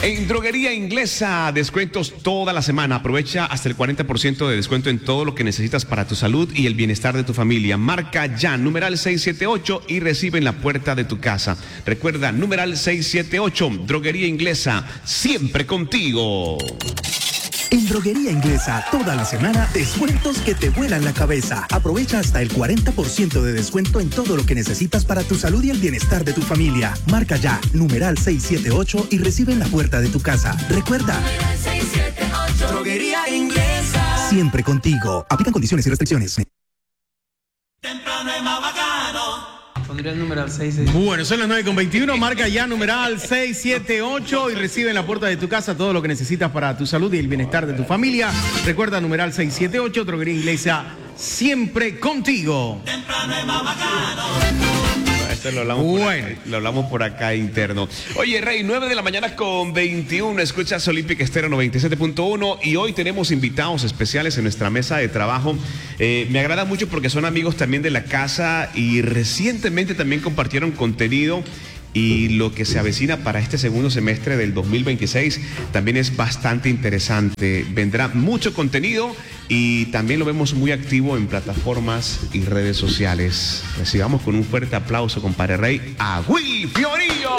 En Droguería Inglesa, descuentos toda la semana. Aprovecha hasta el 40% de descuento en todo lo que necesitas para tu salud y el bienestar de tu familia. Marca ya, numeral 678 y recibe en la puerta de tu casa. Recuerda, numeral 678, Droguería Inglesa, siempre contigo. En Droguería Inglesa, toda la semana, descuentos que te vuelan la cabeza. Aprovecha hasta el 40% de descuento en todo lo que necesitas para tu salud y el bienestar de tu familia. Marca ya, numeral 678 y recibe en la puerta de tu casa. Recuerda, 678, Droguería Inglesa. Siempre contigo. Aplican condiciones y restricciones. Temprano es más bacano. Pondría el numeral 678. Bueno, son las 9:21, marca ya numeral 678 y recibe en la puerta de tu casa todo lo que necesitas para tu salud y el bienestar de tu familia. Recuerda, numeral 678, Droguería Inglesa, siempre contigo. Temprano es más bacano. Esto lo hablamos por acá interno. Oye, Rey, 9 de la mañana con 21, escuchas Olímpica Estéreo 97.1 y hoy tenemos invitados especiales en nuestra mesa de trabajo. Me agrada mucho porque son amigos también de la casa y recientemente también compartieron contenido. Y lo que se avecina para este segundo semestre del 2026 también es bastante interesante. Vendrá mucho contenido y también lo vemos muy activo en plataformas y redes sociales. Recibamos con un fuerte aplauso, compadre Rey, a Will Fiorillo.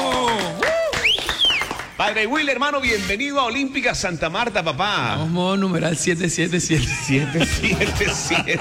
Padre Will, hermano, bienvenido a Olímpica Santa Marta, papá. Vamos modo numeral 777. 777.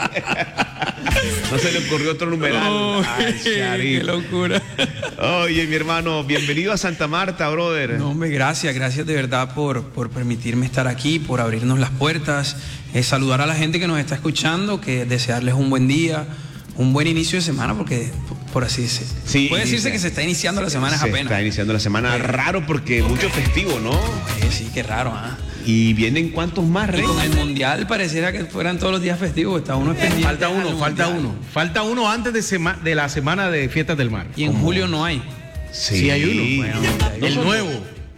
No se le ocurrió otro numeral. Ay, qué locura. Oye, mi hermano, bienvenido a Santa Marta, brother. No, hombre, gracias de verdad por permitirme estar aquí, por abrirnos las puertas. Saludar a la gente que nos está escuchando, que desearles un buen día, un buen inicio de semana, porque por así decirlo. Sí, puede decirse que se está iniciando la semana apenas. Se está iniciando la semana, raro porque mucho festivo, ¿no? Sí, qué raro, ¿ah? ¿Y vienen cuántos más, Rey? Y con el Mundial pareciera que fueran todos los días festivos. Está uno pendiente. Falta uno antes de la semana de Fiestas del Mar. Y en julio no hay. Sí hay uno. Bueno, el nuevo.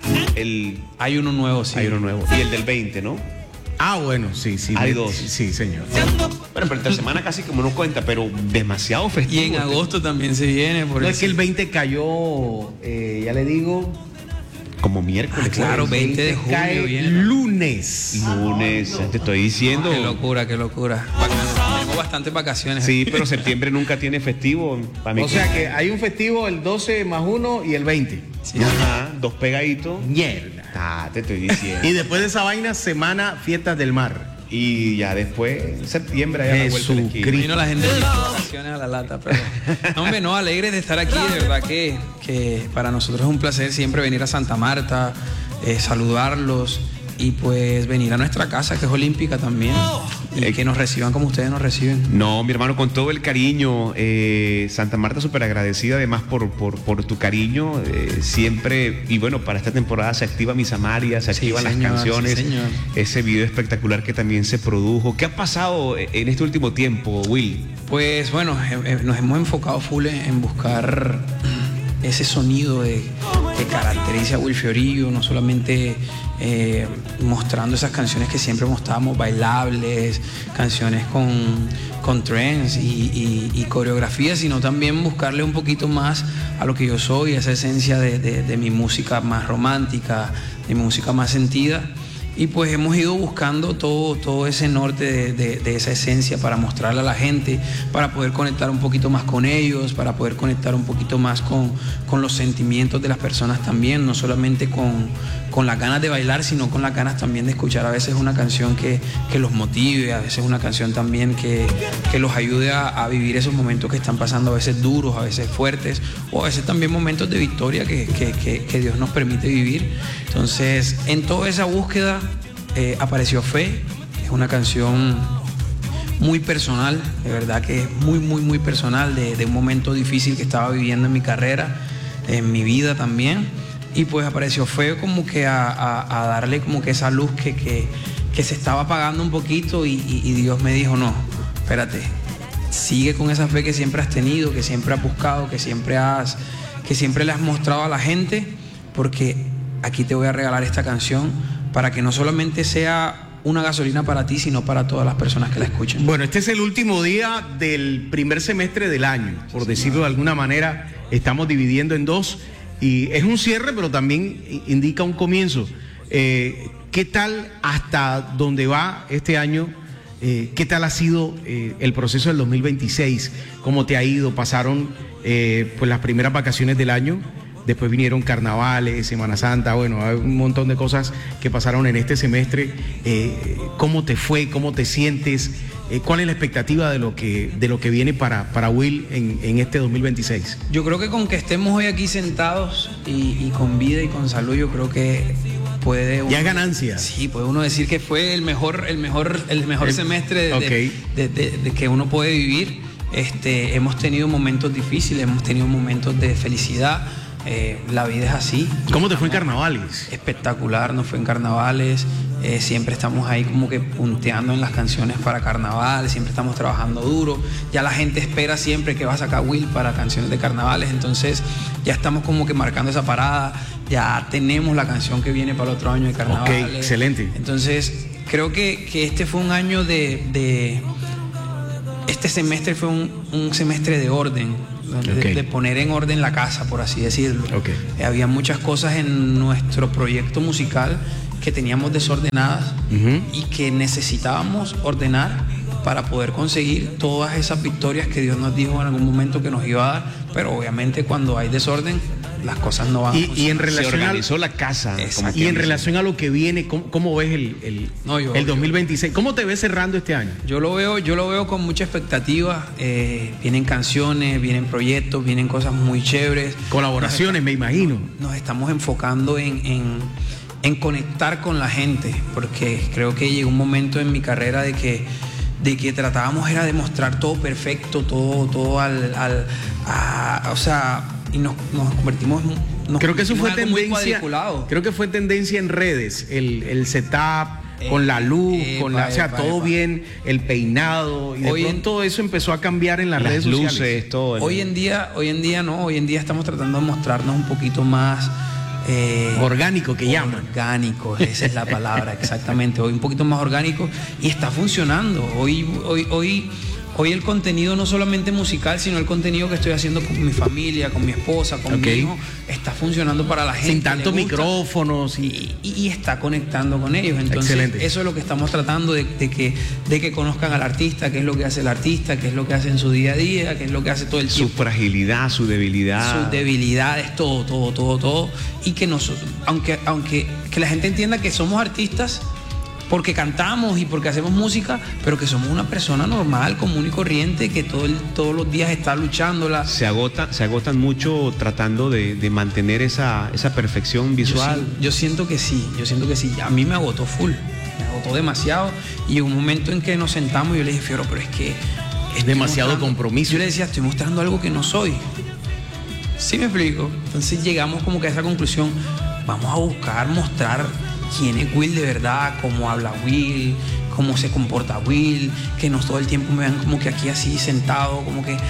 Hay uno nuevo, sí. Hay uno nuevo. Y el del 20, ¿no? Ah, bueno, sí. Hay dos. Sí, señor. Bueno, pero esta semana casi como no cuenta, pero demasiado festivo. Y en agosto también se viene. No, es que el 20 cayó, ya le digo... Como miércoles. Claro, 20 de julio cae viene. Lunes. Te estoy diciendo. Qué locura. Tenemos bastantes vacaciones. Sí, pero septiembre nunca tiene festivo. O sea que hay un festivo el 12 más 1 y el 20. Sí. Ajá, dos pegaditos. Mierda. Te estoy diciendo. Y después de esa vaina, semana Fiestas del Mar. Y ya después, septiembre, ya la vuelta a la esquina. Vino la gente de vacaciones a la lata, pero... No, hombre, no, alegre de estar aquí, de verdad que para nosotros es un placer siempre venir a Santa Marta, saludarlos y pues venir a nuestra casa, que es Olímpica también, y que nos reciban como ustedes nos reciben. No, mi hermano, con todo el cariño, Santa Marta súper agradecida además por tu cariño, siempre, y bueno, para esta temporada se activa Mis Amarias, se activan las canciones, ese video espectacular que también se produjo. ¿Qué ha pasado en este último tiempo, Will? Pues bueno, nos hemos enfocado full en buscar ese sonido que caracteriza a Will Fiorillo, no solamente mostrando esas canciones que siempre mostrábamos, bailables, canciones con trends y coreografías, sino también buscarle un poquito más a lo que yo soy, esa esencia de mi música más romántica, de mi música más sentida. Y pues hemos ido buscando todo ese norte de esa esencia para mostrarle a la gente, para poder conectar un poquito más con ellos, para poder conectar un poquito más con los sentimientos de las personas también, no solamente con las ganas de bailar, sino con las ganas también de escuchar a veces una canción que los motive, a veces una canción también que los ayude a vivir esos momentos que están pasando, a veces duros, a veces fuertes, o a veces también momentos de victoria que Dios nos permite vivir. Entonces, en toda esa búsqueda apareció Fe, es una canción muy personal, de verdad que es muy personal, de un momento difícil que estaba viviendo en mi carrera, en mi vida también, y pues apareció Fe como que a darle como que esa luz que se estaba apagando un poquito y Dios me dijo, no, espérate, sigue con esa fe que siempre has tenido, que siempre has buscado, que siempre le has mostrado a la gente, porque aquí te voy a regalar esta canción para que no solamente sea una gasolina para ti, sino para todas las personas que la escuchen. Bueno, este es el último día del primer semestre del año, por decirlo de alguna manera. Estamos dividiendo en dos Y es un cierre, pero también indica un comienzo. ¿Qué tal hasta dónde va este año? ¿Qué tal ha sido el proceso del 2026? ¿Cómo te ha ido? Pasaron pues las primeras vacaciones del año, después vinieron carnavales, Semana Santa, bueno, hay un montón de cosas que pasaron en este semestre. ¿Cómo te fue? ¿Cómo te sientes? ¿Cuál es la expectativa de lo que viene para Will en este 2026? Yo creo que con que estemos hoy aquí sentados y con vida y con salud, yo creo que puede uno, ya es ganancia. Sí, puede uno decir que fue el mejor semestre de que uno puede vivir. Hemos tenido momentos difíciles, hemos tenido momentos de felicidad. La vida es así. ¿Cómo te fue en carnavales? Espectacular, nos fue en carnavales. Siempre estamos ahí como que punteando en las canciones para carnavales, siempre estamos trabajando duro. Ya la gente espera siempre que va a sacar Will para canciones de carnavales, entonces ya estamos como que marcando esa parada. Ya tenemos la canción que viene para el otro año de carnavales. Ok, excelente. Entonces creo que este fue un año este semestre fue un semestre de orden, de poner en orden la casa, por así decirlo. Había muchas cosas en nuestro proyecto musical que teníamos desordenadas y que necesitábamos ordenar para poder conseguir todas esas victorias que Dios nos dijo en algún momento que nos iba a dar, pero obviamente cuando hay desorden las cosas no van a funcionar. Y en relación se organizó la casa. Y en relación a lo que viene, ¿cómo ves el 2026? ¿Cómo te ves cerrando este año? Yo lo veo con mucha expectativa. Vienen canciones, vienen proyectos, vienen cosas muy chéveres. Colaboraciones, me imagino. Nos estamos enfocando en conectar con la gente, porque creo que llegó un momento en mi carrera de que tratábamos era de mostrar todo perfecto, todo o sea, y nos convertimos. Creo que eso fue tendencia. Muy creo que fue tendencia en redes, el setup con la luz, todo bien, el peinado, y de pronto todo eso empezó a cambiar en las redes luces, sociales. todo. Hoy en día estamos tratando de mostrarnos un poquito más orgánico, que llaman. Orgánico, esa es la palabra, exactamente. Hoy un poquito más orgánico y está funcionando. Hoy el contenido no solamente musical, sino el contenido que estoy haciendo con mi familia, con mi esposa, con mi hijo, está funcionando para la gente. Sin tantos micrófonos. Y está conectando con ellos. Entonces, excelente. Eso es lo que estamos tratando de que conozcan al artista, qué es lo que hace el artista, qué es lo que hace en su día a día, qué es lo que hace todo el tiempo. Su fragilidad, su debilidad. Sus debilidades, todo. Y que aunque la gente entienda que somos artistas, porque cantamos y porque hacemos música, pero que somos una persona normal, común y corriente, que todos los días está luchándola. Se agotan mucho tratando de mantener esa perfección visual. Yo siento que sí. A mí me agotó full, me agotó demasiado. Y llegó un momento en que nos sentamos y yo le dije, Fioro, pero es que es demasiado compromiso. Yo le decía, estoy mostrando algo que no soy. ¿Sí me explico? Entonces llegamos como que a esa conclusión, vamos a buscar mostrar quién es Will de verdad, cómo habla Will, cómo se comporta Will, que no todo el tiempo me vean como que aquí así sentado, como que,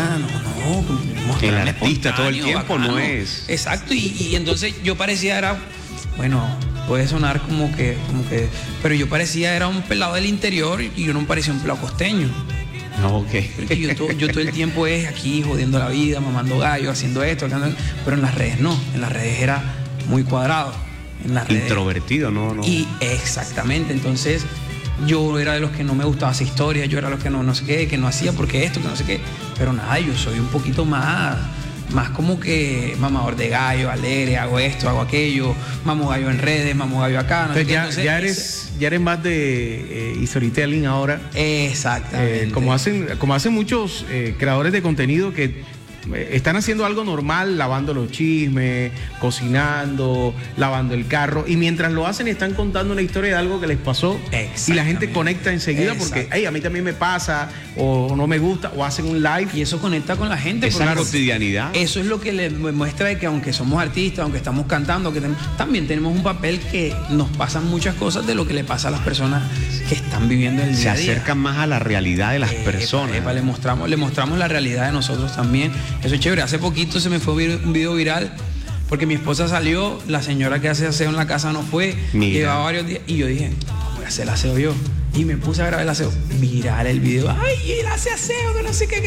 el artista todo el tiempo bacano. No es. Exacto, y entonces yo parecía puede sonar como que, pero yo parecía era un pelado del interior y yo no me parecía un pelado costeño. No, ok. Porque yo todo el tiempo es aquí jodiendo la vida, mamando gallo, haciendo esto, pero en las redes no, en las redes era muy cuadrado. Introvertido, no. Y exactamente, entonces yo era de los que no me gustaba esa historia, yo era de los que no sé qué, que no hacía porque esto, que no sé qué, pero nada, yo soy un poquito más como que mamador de gallo, alegre, hago esto, hago aquello, mamo gallo en redes, mamo gallo acá. Entonces, ya eres más de storytelling ahora. Exactamente. Como hacen muchos creadores de contenido que están haciendo algo normal, lavando los chismes, cocinando, lavando el carro, y mientras lo hacen están contando una historia de algo que les pasó y la gente conecta enseguida porque a mí también me pasa o no me gusta, o hacen un live y eso conecta con la gente. Esa cotidianidad. Eso es lo que les muestra de que aunque somos artistas, aunque estamos cantando, también tenemos un papel que nos pasan muchas cosas de lo que le pasa a las personas que están viviendo el día a día. Se acercan más a la realidad de las personas. Le mostramos la realidad de nosotros también. Eso es chévere. Hace poquito se me fue un video viral porque mi esposa salió, la señora que hace aseo en la casa no fue, llevaba varios días y yo dije, voy a hacer el aseo yo. Y me puse a grabar el aseo. Viral el video. Ay, él hace aseo, que no sé qué tal.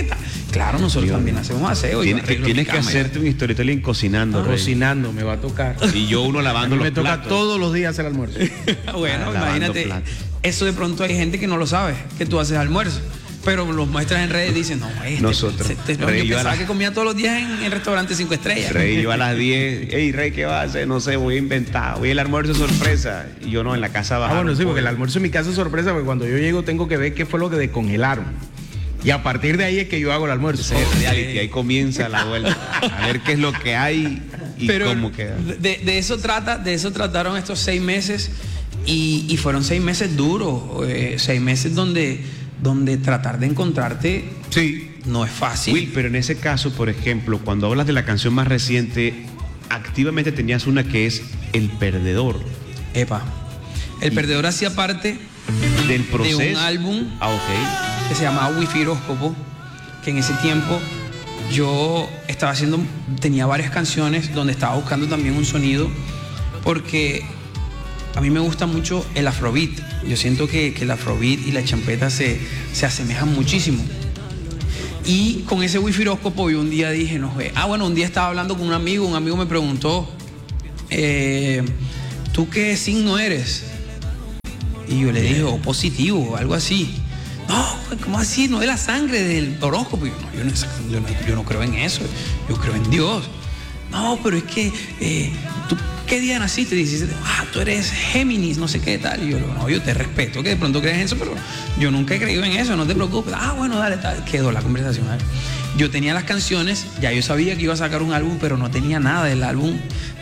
Claro, nosotros también hacemos aseo. Tienes que hacerte un storytelling cocinando. Cocinando, me va a tocar. Y yo uno lavando los platos. Me toca todos los días el almuerzo. Bueno, imagínate, eso de pronto hay gente que no lo sabe, que tú haces almuerzo. Pero los muestras en redes y dicen, no, nosotros. Yo pensaba que comía todos los días en restaurantes 5 estrellas. Rey, yo a las 10, hey, Rey, ¿qué vas a hacer? No sé, voy a inventar, voy al almuerzo sorpresa. Y yo no, en la casa bajaron. Bueno, sí, porque el almuerzo en mi casa es sorpresa, porque cuando yo llego tengo que ver qué fue lo que descongelaron. Y a partir de ahí es que yo hago el almuerzo. Reality, ahí comienza la vuelta. A ver qué es lo que hay y cómo queda. De eso trataron estos 6 meses y fueron 6 meses duros, 6 meses donde tratar de encontrarte no es fácil. Will, pero en ese caso, por ejemplo, cuando hablas de la canción más reciente, activamente tenías una que es El Perdedor. Epa. El Perdedor hacía parte del proceso de un álbum que se llamaba Wi-Fi Horóscopo, que en ese tiempo yo tenía varias canciones donde estaba buscando también un sonido, porque a mí me gusta mucho el afrobeat. Yo siento que el afrobeat y la champeta se asemejan muchísimo. Y con ese Wi-Fi Horóscopo yo un día dije, un día estaba hablando con un amigo me preguntó, ¿tú qué signo eres? Y yo le dije, positivo, algo así. No, ¿cómo así? No es la sangre del horóscopo. Yo no creo en eso, yo creo en Dios. No, pero es que tú, ¿qué día naciste? Dices, tú eres Géminis, no sé qué tal. Y yo te respeto que de pronto crees en eso, pero yo nunca he creído en eso, no te preocupes. Bueno, dale, tal. Quedó la conversación. Yo tenía las canciones, ya yo sabía que iba a sacar un álbum, pero no tenía nada del álbum.